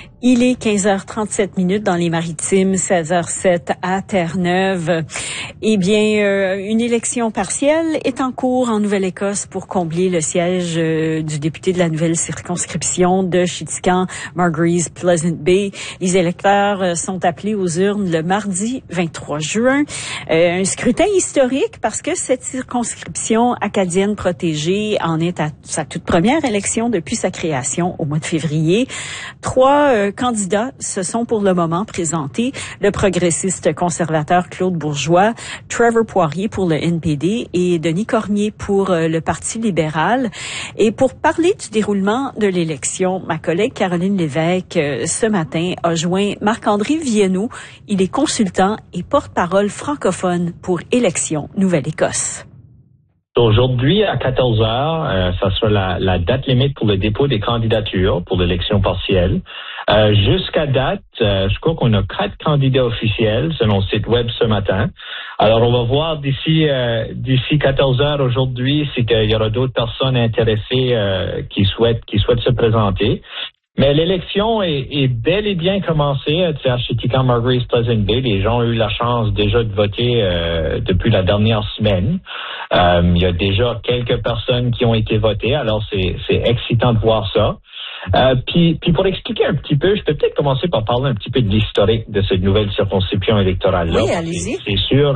Il est 15h37 dans les Maritimes, 16h07 à Terre-Neuve. Eh bien, une élection partielle est en cours en Nouvelle-Écosse pour combler le siège du député de la nouvelle circonscription de Chitican, Margarees Pleasant Bay. Les électeurs sont appelés aux urnes le mardi 23 juin. Un scrutin historique parce que cette circonscription acadienne protégée en est à sa toute première élection depuis sa création au mois de février. Trois candidats se sont pour le moment présentés. Le progressiste conservateur Claude Bourgeois, Trevor Poirier pour le NPD et Denis Cormier pour le Parti libéral. Et pour parler du déroulement de l'élection, ma collègue Caroline Lévesque, ce matin, a joint Marc-André Viennoux. Il est consultant et porte-parole francophone pour Élections Nouvelle-Écosse. Aujourd'hui, à 14 heures, ça sera la date limite pour le dépôt des candidatures pour l'élection partielle. Jusqu'à date, je crois qu'on a 4 candidats officiels selon le site web ce matin. Alors, on va voir d'ici 14 heures aujourd'hui si il y aura d'autres personnes intéressées qui souhaitent se présenter. Mais l'élection est bel et bien commencée à Chitican, Margarees Pleasant Bay. Les gens ont eu la chance déjà de voter depuis la dernière semaine. Il y a déjà quelques personnes qui ont été votées, alors c'est excitant de voir ça. Puis pour expliquer un petit peu, je peux peut-être commencer par parler un petit peu de l'historique de cette nouvelle circonscription électorale-là. Oui, allez-y. C'est sûr.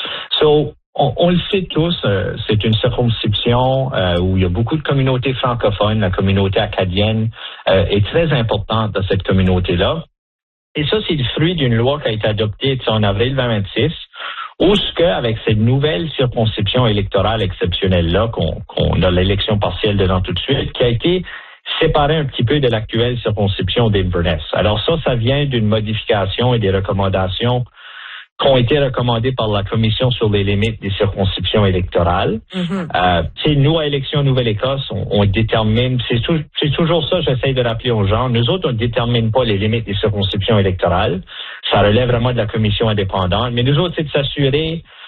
On le sait tous, c'est une circonscription où il y a beaucoup de communautés francophones. La communauté acadienne est très importante dans cette communauté-là. Et ça, c'est le fruit d'une loi qui a été adoptée en avril 2026, où ce que, avec cette nouvelle circonscription électorale exceptionnelle-là, qu'on a l'élection partielle dedans tout de suite, qui a été séparée un petit peu de l'actuelle circonscription d'Inverness. Alors ça vient d'une modification et des recommandations qui ont été recommandées par la Commission sur les limites des circonscriptions électorales. Nous, à Élections Nouvelle-Écosse, on détermine, c'est toujours ça, j'essaie de rappeler aux gens, nous autres, on ne détermine pas les limites des circonscriptions électorales. Ça relève vraiment de la Commission indépendante. Mais nous autres, c'est de s'assurer